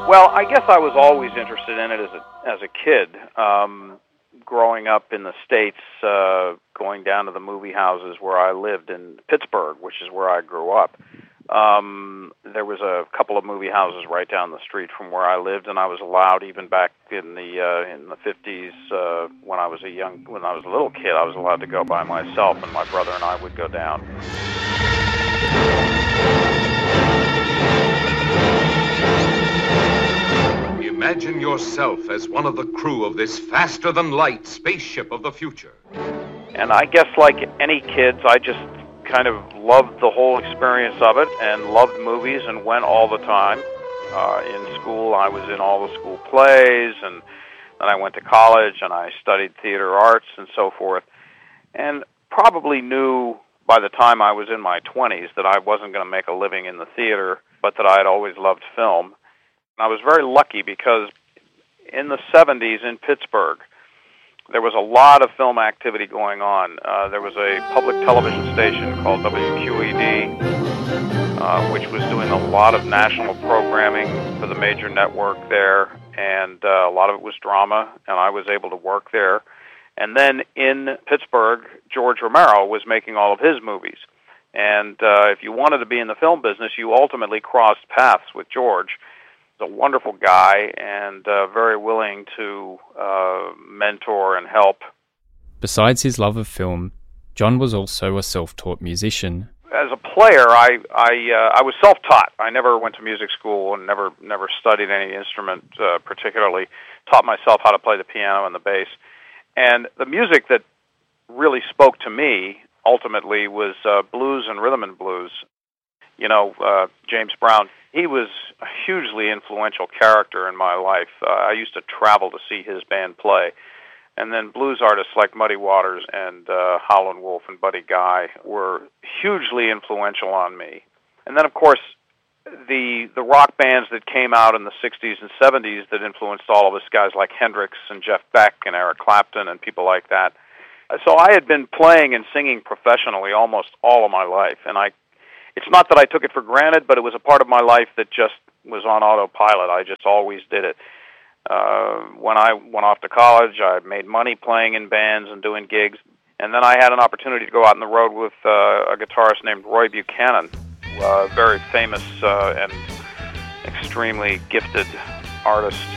Well, I guess I was always interested in it as a kid. Growing up in the States, going down to the movie houses where I lived in Pittsburgh, which is where I grew up. There was a couple of movie houses right down the street from where I lived, and I was allowed, even back in the 50s, when I was a little kid, I was allowed to go by myself, and my brother and I would go down. Imagine yourself as one of the crew of this faster-than-light spaceship of the future. And I guess like any kids, I just kind of loved the whole experience of it and loved movies and went all the time. In school, I was in all the school plays, and then I went to college and I studied theater arts and so forth. And probably knew by the time I was in my 20s that I wasn't going to make a living in the theater, but that I had always loved film. I was very lucky because in the 70s in Pittsburgh, there was a lot of film activity going on. There was a public television station called WQED, which was doing a lot of national programming for the major network there, and a lot of it was drama, and I was able to work there. And then in Pittsburgh, George Romero was making all of his movies. And if you wanted to be in the film business, you ultimately crossed paths with George. A wonderful guy and very willing to mentor and help. Besides his love of film, John was also a self-taught musician. As a player, I was self-taught. I never went to music school and never studied any instrument particularly. Taught myself how to play the piano and the bass. And the music that really spoke to me ultimately was blues and rhythm and blues. You know, James Brown, he was a hugely influential character in my life. I used to travel to see his band play. And then blues artists like Muddy Waters and Howlin' Wolf and Buddy Guy were hugely influential on me. And then, of course, the rock bands that came out in the 60s and 70s that influenced all of us, guys like Hendrix and Jeff Beck and Eric Clapton and people like that. So I had been playing and singing professionally almost all of my life, and it's not that I took it for granted, but it was a part of my life that just was on autopilot. I just always did it. When I went off to college, I made money playing in bands and doing gigs, and then I had an opportunity to go out on the road with a guitarist named Roy Buchanan, a very famous and extremely gifted artist